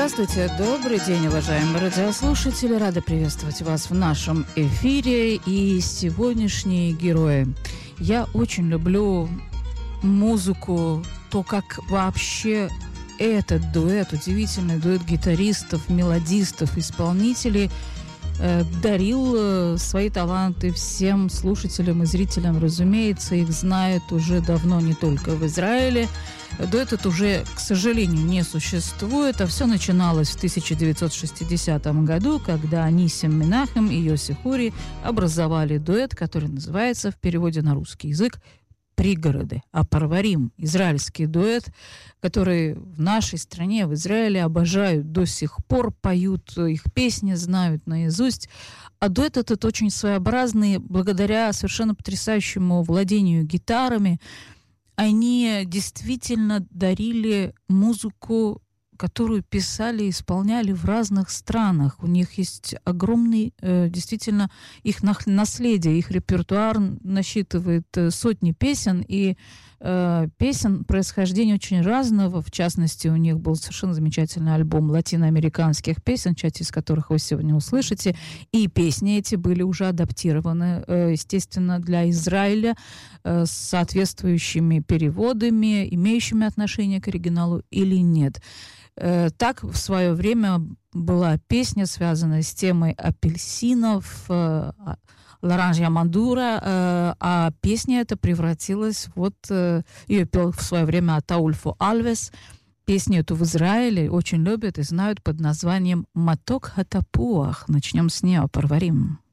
Здравствуйте, добрый день, уважаемые радиослушатели. Рада приветствовать вас в нашем эфире. И сегодняшние герои. Я очень люблю музыку, то, как вообще этот дуэт, удивительный дуэт гитаристов, мелодистов, исполнителей дарил свои таланты всем слушателям и зрителям. Разумеется, их знают уже давно не только в Израиле. Дуэт этот уже, к сожалению, не существует, а все начиналось в 1960 году, когда Анисим Менахем и Йоси Хури образовали дуэт, который называется в переводе на русский язык «Пригороды». А Парварим, израильский дуэт, который в нашей стране, в Израиле обожают до сих пор, поют их песни, знают наизусть. А дуэт этот очень своеобразный, благодаря совершенно потрясающему владению гитарами. Они действительно дарили музыку, которую писали и исполняли в разных странах. У них есть огромный, действительно, их наследие, их репертуар насчитывает сотни песен, и песен происхождения очень разного. В частности, у них был совершенно замечательный альбом латиноамериканских песен, часть из которых вы сегодня услышите. И песни эти были уже адаптированы, естественно, для Израиля с соответствующими переводами, имеющими отношение к оригиналу или нет. Так в свое время была песня, связанная с темой апельсинов, Лоранжа Мандура, а песня эта превратилась, ее пел в свое время Атаульфо Альвес. Песню эту в Израиле очень любят и знают под названием «Маток Хатапуах». Начнем с нее, Парварим.